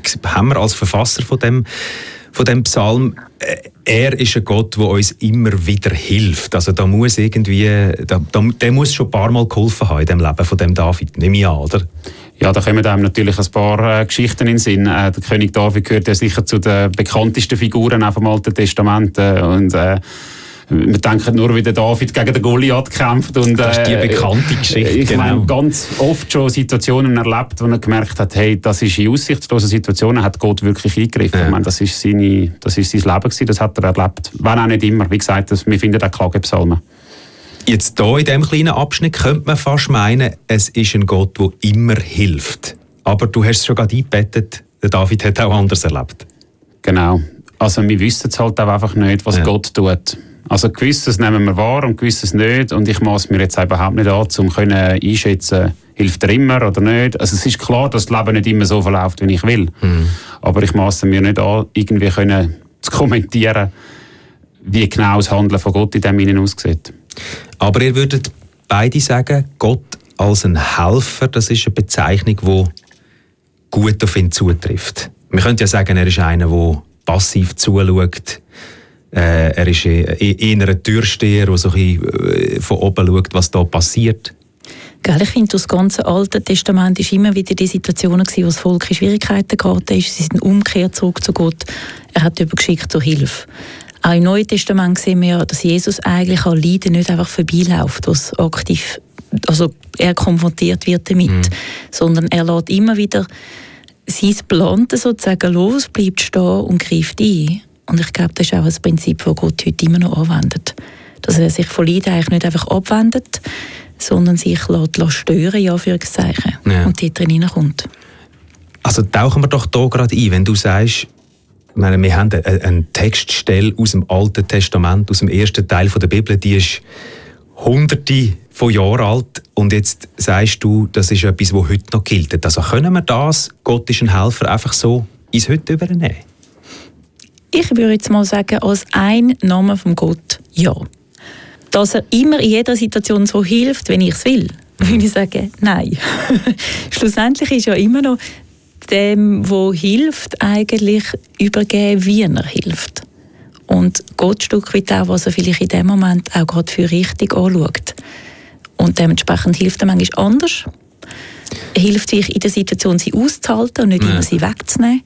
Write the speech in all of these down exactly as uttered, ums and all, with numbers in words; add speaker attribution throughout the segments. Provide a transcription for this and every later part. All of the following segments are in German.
Speaker 1: haben wir als Verfasser von dem, von dem Psalm, er ist ein Gott, der uns immer wieder hilft. Also da muss irgendwie, da, da, der muss schon ein paar Mal geholfen haben in dem Leben von dem David, nehme ich an, oder?
Speaker 2: Ja, da kommen einem natürlich ein paar äh, Geschichten in den Sinn. Äh, der König David gehört ja sicher zu den bekanntesten Figuren auch vom Alten Testament. Äh, und äh, wir denken nur, wie der David gegen den Goliath kämpft. Und, äh,
Speaker 1: das ist die bekannte Geschichte.
Speaker 2: Ich
Speaker 1: genau.
Speaker 2: meine, ganz oft schon Situationen erlebt, wo er gemerkt hat, hey, das ist in aussichtslosen Situationen, hat Gott wirklich eingegriffen. Ja. Ich meine, das ist, seine, das ist sein Leben gewesen, das hat er erlebt. Wenn auch nicht immer. Wie gesagt, das, wir finden auch Klagepsalmen.
Speaker 1: Jetzt hier in diesem kleinen Abschnitt könnte man fast meinen, es ist ein Gott, der immer hilft. Aber du hast es schon gerade eingebettet, der David hat auch anders erlebt.
Speaker 2: Genau. Also wir wissen es halt auch einfach nicht, was ja. Gott tut. Also gewisses nehmen wir wahr und gewisses nicht. Und ich maße mir jetzt überhaupt nicht an, um einschätzen, hilft er immer oder nicht. Also es ist klar, dass das Leben nicht immer so verläuft, wie ich will. Mhm. Aber ich maße mir nicht an, irgendwie können zu kommentieren, wie genau das Handeln von Gott in dem Innen aussieht.
Speaker 1: Aber ihr würdet beide sagen, Gott als ein Helfer, das ist eine Bezeichnung, die gut auf ihn zutrifft. Man könnte ja sagen, er ist einer, der passiv zuschaut. Äh, er ist eher ein Türsteher, der so ein bisschen von oben schaut, was da passiert.
Speaker 3: Ich finde, das ganze Alte Testament war immer wieder die Situation, wo das Volk in Schwierigkeiten geraten ist. Sie sind umgekehrt zurück zu Gott. Er hat übergeschickt zur Hilfe. Auch im Neuen Testament sehen wir ja, dass Jesus eigentlich an Leiden nicht einfach vorbeiläuft, was aktiv, also er konfrontiert wird damit, mhm. sondern er lässt immer wieder sein Planten sozusagen los, bleibt stehen und greift ein. Und ich glaube, das ist auch ein Prinzip, das Gott heute immer noch anwendet. Dass er sich von Leiden eigentlich nicht einfach abwendet, sondern sich lässt, lässt stören, ja, für ein Zeichen, ja. und dort drin hineinkommt.
Speaker 1: Also tauchen wir doch hier gerade ein, wenn du sagst, ich meine, wir haben eine Textstelle aus dem Alten Testament, aus dem ersten Teil der Bibel, die ist hunderte von Jahren alt und jetzt sagst du, das ist etwas, das heute noch gilt. Also können wir das, Gott ist ein Helfer, einfach so ins Heute übernehmen?
Speaker 3: Ich würde jetzt mal sagen, als ein Name von Gott, ja. Dass er immer in jeder Situation so hilft, wenn ich es will, würde ich sagen, nein. Schlussendlich ist ja immer noch dem, der hilft, eigentlich übergeben, wie er hilft. Und Gott Stück weit auch, was er vielleicht in dem Moment auch gerade für richtig anschaut. Und dementsprechend hilft er manchmal anders. Er hilft sich in der Situation, sie auszuhalten und nicht ja. immer sie wegzunehmen.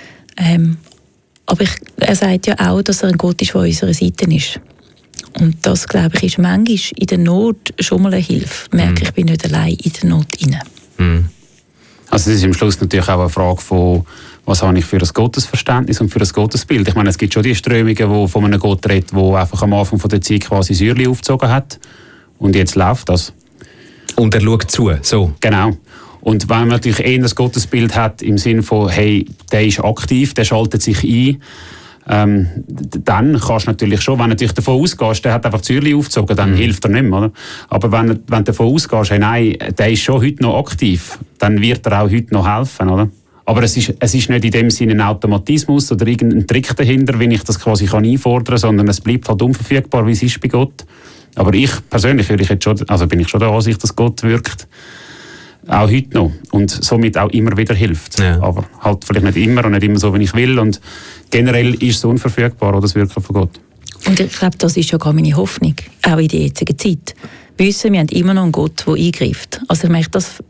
Speaker 3: Ähm, aber ich, er sagt ja auch, dass er ein Gott ist, der an unserer Seite ist. Und das, glaube ich, ist manchmal in der Not schon mal eine Hilfe. Ich merke, mm. ich bin nicht allein in der Not rein.
Speaker 2: Mm. Also das ist am Schluss natürlich auch eine Frage von, was habe ich für ein Gottesverständnis und für ein Gottesbild. Ich meine, es gibt schon die Strömungen, die von einem Gott reden, der einfach am Anfang der Zeit quasi Säurchen aufgezogen hat. Und jetzt läuft das.
Speaker 1: Und er schaut zu, so.
Speaker 2: Genau. Und wenn man natürlich eher das Gottesbild hat, im Sinne von, hey, der ist aktiv, der schaltet sich ein, ähm, dann kannst du natürlich schon, wenn du natürlich davon ausgehst, der hat einfach die Säurchen aufgezogen, dann mhm. hilft er nicht mehr. Oder? Aber wenn, wenn du davon ausgehst, hey, nein, der ist schon heute noch aktiv, dann wird er auch heute noch helfen. Oder? Aber es ist, es ist nicht in dem Sinne ein Automatismus oder irgendein Trick dahinter, wie ich das quasi kann einfordern kann, sondern es bleibt halt unverfügbar, wie es ist bei Gott. Aber ich persönlich würde ich jetzt schon, also bin ich schon der Ansicht, dass Gott wirkt. Auch heute noch. Und somit auch immer wieder hilft. Ja. Aber halt vielleicht nicht immer und nicht immer so, wie ich will. Und generell ist es unverfügbar, oder das Wirken von Gott.
Speaker 3: Und ich glaube, das ist ja gar meine Hoffnung. Auch in der jetzigen Zeit. Wir wissen, wir haben immer noch einen Gott, der eingreift. Also ich meine, das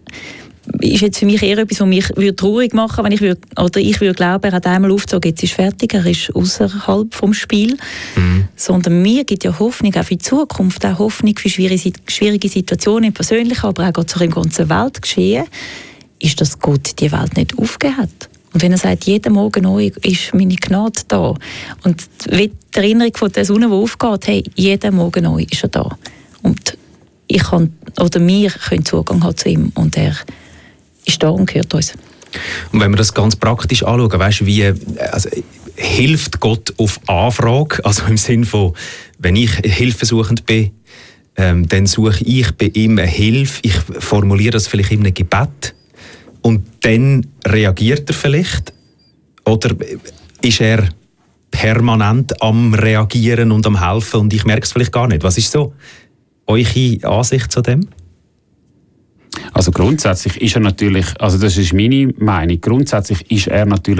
Speaker 3: ist jetzt für mich eher etwas, was mich traurig machen würde, wenn ich würde, oder ich würde glauben, er hat einmal aufgezogen, jetzt ist fertig, er ist außerhalb vom Spiel. Mhm. Sondern mir gibt ja Hoffnung auch für die Zukunft, auch Hoffnung für schwierige, schwierige Situationen im Persönlichen, aber auch gerade so im ganzen Weltgeschehen, ist, dass Gott die Welt nicht aufgegeben hat. Und wenn er sagt, jeden Morgen neu ist meine Gnade da. Und die Erinnerung von der Sonne, die aufgeht, hey, jeden Morgen neu ist er da. Und ich kann, oder wir können Zugang haben zu ihm und er ist da und gehört uns.
Speaker 1: Und wenn wir das ganz praktisch anschauen, weißt du, wie also, hilft Gott auf Anfrage? Also im Sinn von, wenn ich hilfesuchend bin, ähm, dann suche ich bei ihm eine Hilfe. Ich formuliere das vielleicht in einem Gebet und dann reagiert er vielleicht? Oder ist er permanent am Reagieren und am Helfen und ich merke es vielleicht gar nicht? Was ist so eure Ansicht zu dem?
Speaker 2: Also grundsätzlich ist er natürlich, also das ist meine Meinung, grundsätzlich ist er natürlich